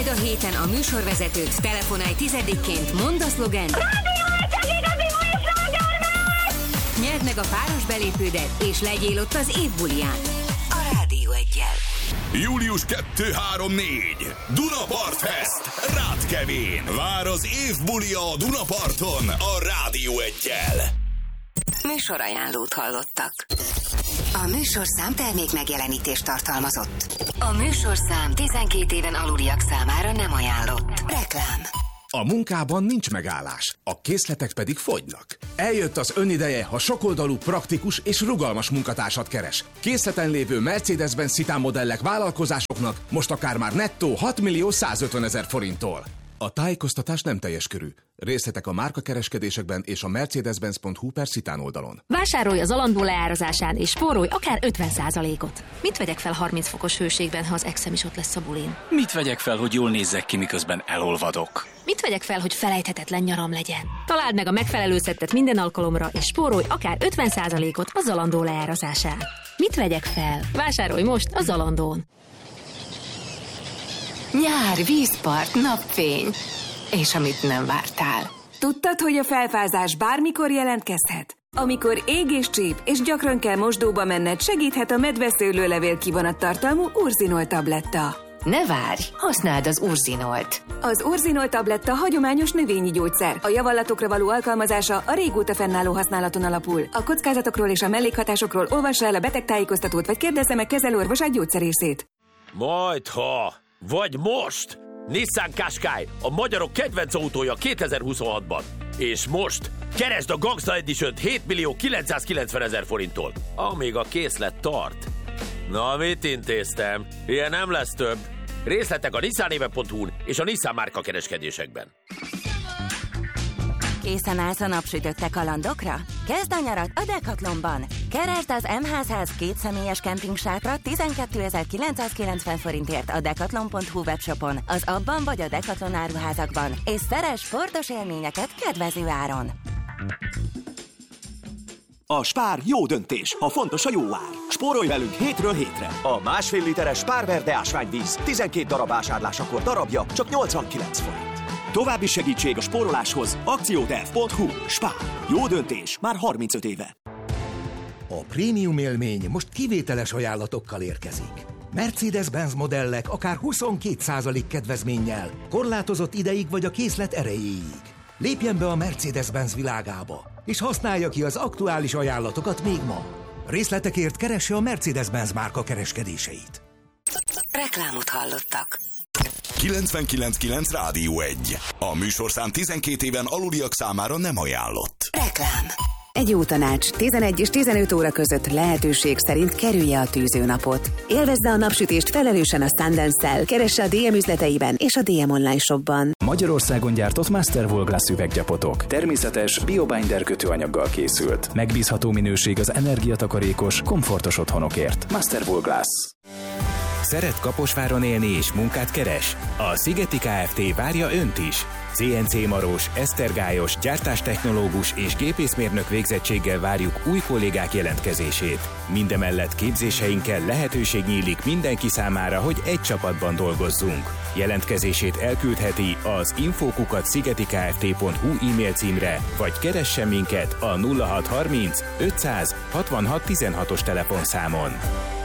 Küld a héten a műsorvezetőt, telefonálj 10-ként, mondd a szlogent. Nyerd meg a páros belépődet, és legyél ott az év buliján. A Rádió Eggyel. Július 2-3-4 Dunapart Fest Rátkevén. Vár az év bulia a Dunaparton a Rádió Eggyel. Műsorajánlót hallottak. A műsorszám termék megjelenítést tartalmazott. A műsorszám 12 éven aluliak számára nem ajánlott. Reklám. A munkában nincs megállás, a készletek pedig fogynak. Eljött az önideje, ha sokoldalú, praktikus és rugalmas munkatársat keres. Készleten lévő Mercedes-Benz Citan modellek vállalkozásoknak most akár már nettó 6 150 000 forinttól. A tájékoztatás nem teljes körű. Részletek a márkakereskedésekben és a mercedes-benz.hu/Citan oldalon. Vásárolj az Zalando leárazásán és spórolj akár 50%-ot. Mit vegyek fel 30 fokos hőségben, ha az exem is ott lesz a bulin? Mit vegyek fel, hogy jól nézzek ki, miközben elolvadok? Mit vegyek fel, hogy felejthetetlen nyaram legyen? Találd meg a megfelelő szettet minden alkalomra, és spórolj akár 50%-ot a Zalando leárazásán. Mit vegyek fel? Vásárolj most a Zalandón. Nyár, vízpart, napfény. És amit nem vártál. Tudtad, hogy a felfázás bármikor jelentkezhet? Amikor ég és csíp, és gyakran kell mosdóba menned, segíthet a medveszőlőlevél kivonattartalmú Urzinol tabletta. Ne várj, használd az Urzinolt. Az Urzinol tabletta hagyományos növényi gyógyszer. A javallatokra való alkalmazása a régóta fennálló használaton alapul. A kockázatokról és a mellékhatásokról olvassa el a betegtájékoztatót, vagy kérdezze meg kezelőorvosát, gyógyszerészét. Majdha, vagy most! Nissan Qashqai, a magyarok kedvenc autója 2026-ban. És most keresd a Gangsta Edition-t 7 990 000 forinttól, amíg a készlet tart. Na, mit intéztem? Ilyen nem lesz több. Részletek a nissanéve.hu-n és a Nissan márka kereskedésekben. Készen állsz a napsütötte kalandokra? Kezd a nyarat a Decathlonban! Keresd az MHZ 2 személyes kempingsátra 12.990 forintért a decathlon.hu webshopon, az abban vagy a Decathlon áruházakban, és szeress sportos élményeket kedvező áron. A Spár jó döntés, ha fontos a jó ár. Spórolj velünk hétről hétre. A másfél literes Spár Verde ásványvíz 12 darab vásárlásakor darabja csak 89 forint. További segítség a spóroláshoz akcióterv.hu. Spár. Jó döntés már 35 éve. A prémium élmény most kivételes ajánlatokkal érkezik. Mercedes-Benz modellek akár 22% kedvezménnyel, korlátozott ideig vagy a készlet erejéig. Lépjen be a Mercedes-Benz világába, és használja ki az aktuális ajánlatokat még ma. Részletekért keresse a Mercedes-Benz márka kereskedéseit. Reklámot hallottak. 99.9 Rádió 1. A műsorszám 12 éven aluliak számára nem ajánlott. Reklám. Egy jó tanács, 11 és 15 óra között lehetőség szerint kerülje a tűzőnapot. Élvezze a napsütést felelősen a Sundance-szel, keresse a DM üzleteiben és a DM online shopban. Magyarországon gyártott Masterwool Glass üveggyapotok. Természetes, biobinder kötőanyaggal készült. Megbízható minőség az energiatakarékos, komfortos otthonokért. Masterwool Glass. Szeret Kaposváron élni és munkát keres? A Szigeti Kft. Várja önt is. CNC marós, esztergályos, gyártástechnológus és gépészmérnök végzettséggel várjuk új kollégák jelentkezését. Mindemellett képzéseinkkel lehetőség nyílik mindenki számára, hogy egy csapatban dolgozzunk. Jelentkezését elküldheti az info@szigetikft.hu e-mail címre, vagy keressen minket a 0630 500 66 16-os telefonszámon.